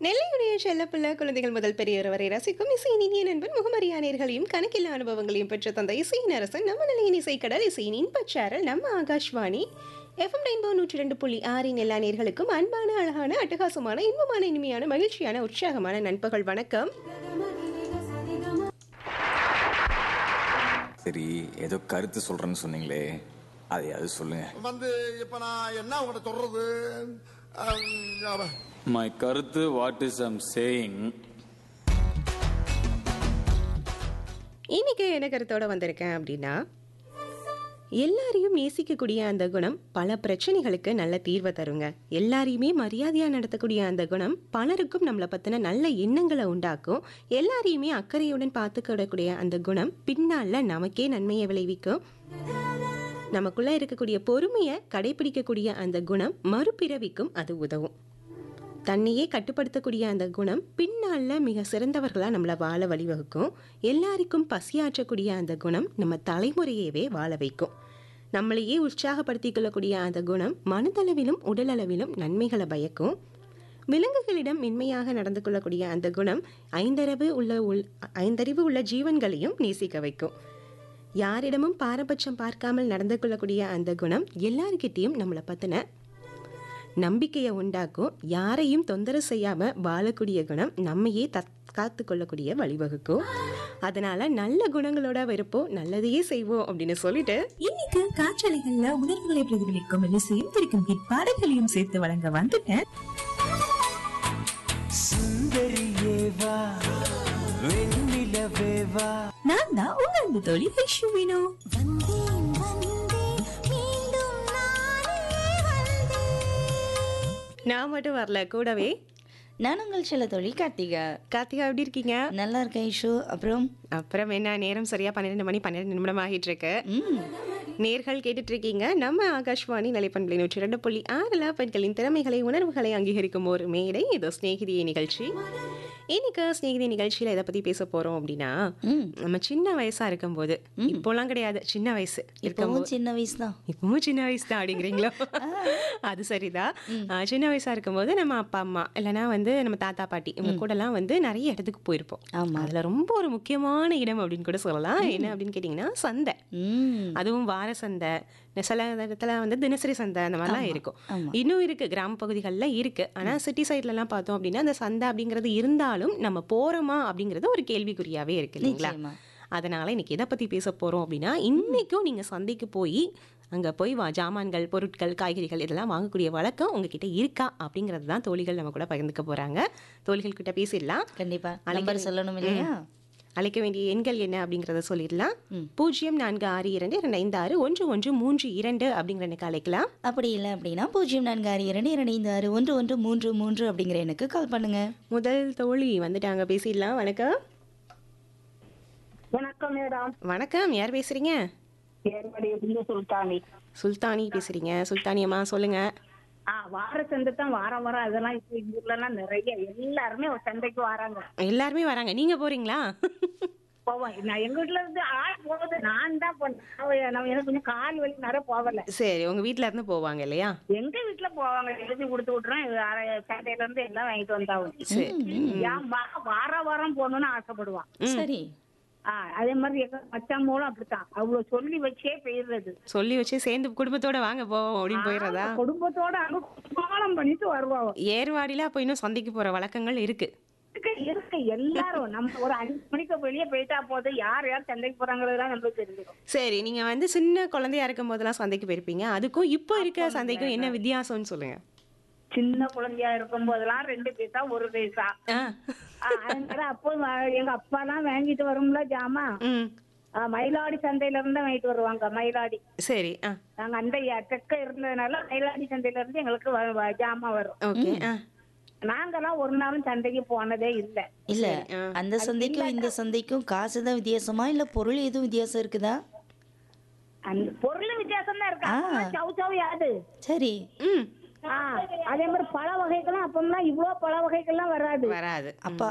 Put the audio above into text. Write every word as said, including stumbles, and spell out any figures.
நெல்லையுடைய செல்லப்பிள்ளை குழந்தைகள் முதல் பெரியவர் வரை ரசிக்கும் இசையின் இனிய நண்பன் முகமரியானர்களையும் கணக்கில்லா அனுபவங்களையும் பெற்ற தந்த இசையின் அரசன் நம்ம நிலையின் இசைக்கடல் இசையின் இன்பச்சாரல் நம்ம ஆகாஷ்வாணி எஃப்எம் ரெயின்போ நூற்றி ரெண்டு புள்ளி ஆறின் எல்லா நேர்களுக்கும் அன்பான அழகான அட்டகாசமான இன்பமான இனிமையான மகிழ்ச்சியான உற்சாகமான நண்பர்கள் வணக்கம். சரி, ஏதோ கருத்து சொல்றேன்னு சொன்னீங்களே, அதையாவது சொல்லுங்க. வந்து இப்ப நான் என்ன உங்கள்கிட்ட சொல்றது? My கருத்து வாட் இஸ் ஐம் சேயிங். இன்னைக்கு என்ன கருத்தோட வந்திருக்கேன் அப்படின்னா, எல்லாரையும் நேசிக்கக்கூடிய அந்த குணம் பல பிரச்சனைகளுக்கு நல்ல தீர்வை தருங்க. எல்லாரையுமே மரியாதையாக நடத்தக்கூடிய அந்த குணம் பலருக்கும் நம்மளை பற்றின நல்ல எண்ணங்களை உண்டாக்கும். எல்லாரையுமே அக்கறையுடன் பார்த்துக்கிடக்கூடிய அந்த குணம் பின்னால் நமக்கே நன்மையை விளைவிக்கும். நமக்குள்ளே இருக்கக்கூடிய பொறுமையை கடைபிடிக்கக்கூடிய அந்த குணம் மறுபிறவிக்கும் அது உதவும். தன்னையே கட்டுப்படுத்தக்கூடிய அந்த குணம் பின்னால் மிக சிறந்தவர்களாக நம்மளை வாழ வழிவகுக்கும். எல்லாருக்கும் பசியாற்றக்கூடிய அந்த குணம் நம்ம தலைமுறையவே வாழ வைக்கும். நம்மளையே உற்சாகப்படுத்திக் கொள்ளக்கூடிய அந்த குணம் மனதளவிலும் உடலளவிலும் நன்மைகளை பயக்கும். விலங்குகளிடம் மென்மையாக நடந்து கொள்ளக்கூடிய அந்த குணம் ஐந்தறிவு உள்ள உள் ஐந்தறிவு உள்ள ஜீவன்களையும் நேசிக்க வைக்கும். யாரிடமும் பாரபட்சம் பார்க்காமல் நடந்து கொள்ளக்கூடிய அந்த குணம் எல்லார்கிட்டையும் நம்மளை பற்றின நம்பிக்கையை உண்டாக்கும். யாரையும் தொந்தரவு செய்யாமல் வாழக்கூடிய குணம் நம்மையே தத் காத்து கொள்ளக்கூடிய வழிவகுக்கும். அதனால நல்ல குணங்களோட இருப்போம், நல்லதையே செய்வோம் அப்படின்னு சொல்லிட்டு இன்னைக்கு காற்றலைகள்ல உணர்வுகளை பிரதிபலிக்கும் இசையும் திரிக்கும் ஹிட் பாடல்களையும் சேர்த்து வழங்க வந்துட்டேன். நான் தான் உங்க அன்பு தோழி ஐஷுவினோ. நான் மட்டும் வரல, கூடவே நான் உங்கள் செல்ல தோழி கார்த்திகா. கார்த்திகா எப்படி இருக்கீங்க? நல்லா இருக்கேன் ஐஷு. அப்புறம் அப்புறம் என்ன, நேரம் சரியா பன்னிரெண்டு மணி பன்னிரெண்டு நிமிடம் ஆகிட்டு இருக்கு. நேர்கள் கேட்டுட்டு இருக்கீங்க நம்ம ஆகாஷ்வாணி நிலைப்பண்பலை நூற்றி ரெண்டு புள்ளி ஆறுல பெண்களின் திறமைகளை உணர்வுகளை அங்கீகரிக்கும் ஒரு மேடை. இது ஸ்நேகிதியை நிகழ்ச்சி. இன்னைக்கு ஸ்நேகிதி நிகழ்ச்சியில எதை பத்தி பேச போறோம் அப்படின்னா, நம்ம சின்ன வயசா இருக்கும்போது, இப்போலாம் கிடையாது, சின்ன வயசு இப்பவும் சின்ன வயசு தான் இப்பவும் சின்ன வயசு தான் அப்படிங்கிறீங்களோ? அது சரிதான். சின்ன வயசா இருக்கும்போது நம்ம அப்பா அம்மா இல்லைன்னா வந்து நம்ம தாத்தா பாட்டி இவங்க கூட எல்லாம் வந்து நிறைய இடத்துக்கு போயிருப்போம். அதுல ரொம்ப ஒரு முக்கியமான இடம் அப்படின்னு கூட சொல்லலாம். என்ன அப்படின்னு கேட்டீங்கன்னா சந்தை. அதுவும் வார சந்தை, சில இடத்துல வந்து தினசரி சந்தை அந்த மாதிரிலாம் இருக்கும். இன்னும் இருக்கு, கிராம பகுதிகளில் இருக்கு. ஆனா சிட்டி சைட்ல எல்லாம் பார்த்தோம் அப்படின்னா அந்த சந்தை அப்படிங்கிறது இருந்தாலும் நம்ம போறோமா அப்படிங்கிறது ஒரு கேள்விக்குறியாவே இருக்கு இல்லைங்களா? அதனால இன்னைக்கு எதை பத்தி பேச போறோம் அப்படின்னா, இன்னைக்கும் நீங்க சந்தைக்கு போய் அங்க போய் வா ஜாமான்கள், பொருட்கள், காய்கறிகள் இதெல்லாம் வாங்கக்கூடிய வழக்கம் உங்ககிட்ட இருக்கா அப்படிங்கிறது தான் தோழிகள் நம்ம கூட பகிர்ந்துக்க போறாங்க. தோழிகள் கிட்ட பேசிடலாம். கண்டிப்பா நம்பர் சொல்லணும் இல்லையா? அழைக்க வேண்டிய எண்கள் என்ன அப்படிங்கிறத சொல்லிடலாம். பூஜ்ஜியம் நான்கு ஆறு இரண்டு இரண்டு ஐந்து ஆறு ஒன்று ஒன்று மூன்று இரண்டு அப்படிங்கிற எனக்கு அழைக்கலாம். அப்படி இல்லை அப்படின்னா பூஜ்ஜியம் நான்கு ஆறு இரண்டு இரண்டு ஐந்து ஆறு ஒன்று ஒன்று மூன்று மூன்று அப்படிங்கிற எனக்கு கால் பண்ணுங்க. முதல் தோழி வந்துட்டாங்க, பேசிடலாம். வணக்கம். வணக்கம் மேடம். வணக்கம், யார் பேசுறீங்க? சுல்தானி. சுல்தானி பேசுறீங்க. சுல்தானி அம்மா சொல்லுங்க. ஆஹ் வார சந்தை தான் வாரம் வாரம் அதெல்லாம் இப்ப எங்க ஊர்ல எல்லாம் நிறைய எல்லாருமே ஒரு சந்தைக்கு வராங்க. எல்லாருமே வராங்க, நீங்க போறீங்களா? போவோம். நான் எங்க வீட்டுல இருந்து ஆள் போகுது, நான் தான் போனேன். நம்ம எனக்கு கொஞ்சம் கால் வலி நிறைய போகல. சரி, உங்க வீட்டுல இருந்து போவாங்க இல்லையா? எங்க வீட்டுல போவாங்க, எழுதி கொடுத்து விட்டுறேன். சந்தையில இருந்து எல்லாம் வாங்கிட்டு வந்தாவும் வார வாரம் போகணும்னு ஆசைப்படுவான். சரி. ஆஹ் அதே மாதிரி எங்க மச்சான் மூலம் அப்படித்தான், அவ்வளவு சொல்லி வச்சே போயிடுறது. சொல்லி வச்சு சேர்ந்து குடும்பத்தோட வாங்க போவோம் அப்படின்னு போயிடுறதா? குடும்பத்தோட அங்க குமாலம் பண்ணிட்டு வருவாங்க. ஏர்வாடியில அப்ப இன்னும் சந்தைக்கு போற வழக்கங்கள் இருக்கு இருக்கு. எல்லாரும் நம்ம ஒரு அஞ்சு மணிக்கு வெளியே போயிட்டா போதும், யார் யார் சந்தைக்கு போறாங்கிறதா நம்மளுக்கு தெரிஞ்சிடும். சரி, நீங்க வந்து சின்ன குழந்தையா இருக்கும் போதெல்லாம் சந்தைக்கு போயிருப்பீங்க. அதுக்கும் இப்போ இருக்க சந்தைக்கும் என்ன வித்தியாசம்னு சொல்லுங்க. சின்ன குழந்தையா இருக்கும் போதெல்லாம் ரெண்டு பைசா ஒரு பைசா. அதனால அப்போ எங்க அப்பா எல்லாம் வாங்கிட்டு வரும்ல ஜாமா, மயிலாடி சந்தையில இருந்து வாங்கிட்டு வருவாங்க. மயிலாடி. சரி. நாங்க அந்த தெக்க இருந்ததுனால மயிலாடி சந்தையில இருந்து எங்களுக்கு ஜாமா வரும். நாங்கெல்லாம் ஒரு நாளும் சந்தைக்கு போனதே இல்ல. இல்ல, அந்த சந்தைக்கும் இந்த சந்தைக்கும் காசுதான் வித்தியாசமா இல்ல பொருள் எதுவும் வித்தியாசம் இருக்குதா? அந்த பொருள் வித்தியாசம் தான் இருக்கு. சவு சவு யாது. சரி. அதே மாதிரி பழ வகைகள்லாம் அப்பெல்லாம் இவ்வளவு பழ வகைகள்லாம் வராது வராது. அப்ப